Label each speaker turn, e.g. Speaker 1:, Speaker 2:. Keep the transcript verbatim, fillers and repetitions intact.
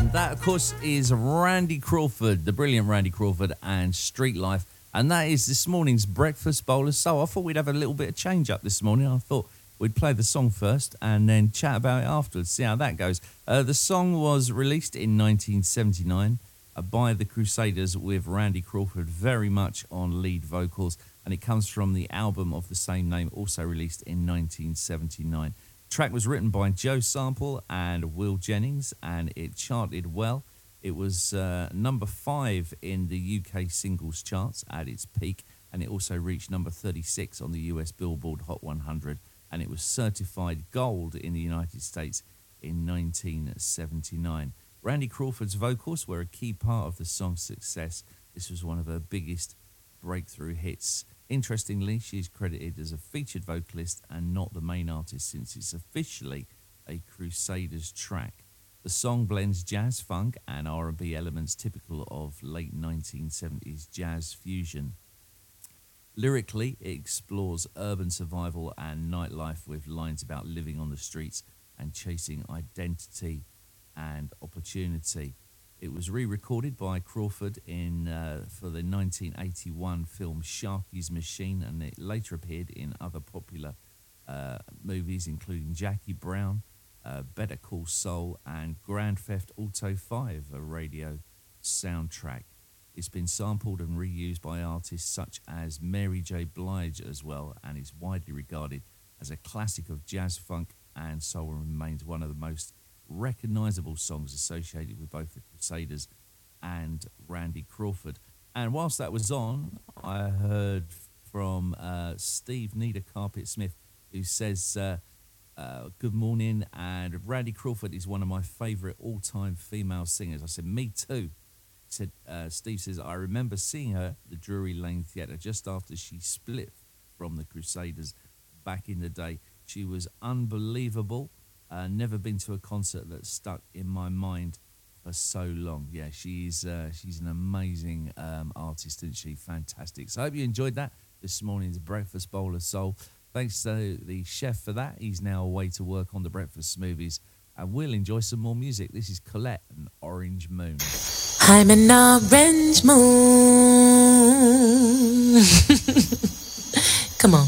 Speaker 1: That, of course, is Randy Crawford, the brilliant Randy Crawford, and Street Life. And that is this morning's Breakfast Bowl of Soul. I thought we'd have a little bit of change up this morning. I thought we'd play the song first and then chat about it afterwards, see how that goes. Uh, the song was released in nineteen seventy-nine uh, by the Crusaders with Randy Crawford very much on lead vocals. And it comes from the album of the same name, also released in nineteen seventy-nine. The track was written by Joe Sample and Will Jennings, and it charted well. It was uh, number five in the U K singles charts at its peak, and it also reached number thirty-six on the U S Billboard Hot one hundred, and it was certified gold in the United States in nineteen seventy-nine. Randy Crawford's vocals were a key part of the song's success. This was one of her biggest breakthrough hits. Interestingly, she is credited as a featured vocalist and not the main artist, since it's officially a Crusaders track. The song blends jazz, funk and R and B elements typical of late nineteen seventies jazz fusion. Lyrically, it explores urban survival and nightlife with lines about living on the streets and chasing identity and opportunity. It was re-recorded by Crawford in uh, for the nineteen eighty-one film Sharky's Machine, and it later appeared in other popular uh, movies, including Jackie Brown, uh, Better Call Saul, and Grand Theft Auto five, a radio soundtrack. It's been sampled and reused by artists such as Mary J. Blige as well, and is widely regarded as a classic of jazz, funk, and soul, and remains one of the most recognisable songs associated with both the Crusaders and Randy Crawford. And whilst that was on, I heard from uh, Steve Nita Carpet Smith, who says, uh, uh, good morning, and Randy Crawford is one of my favourite all-time female singers. I said, me too. He said, uh, Steve says, I remember seeing her at the Drury Lane Theatre just after she split from the Crusaders back in the day. She was unbelievable. Uh, never been to a concert that stuck in my mind for so long. Yeah, she's uh, she's an amazing um, artist, isn't she? Fantastic. So I hope you enjoyed that this morning's Breakfast Bowl of Soul. Thanks to the chef for that. He's now away to work on the breakfast smoothies, and we'll enjoy some more music. This is Colette and Orange Moon.
Speaker 2: I'm an orange moon.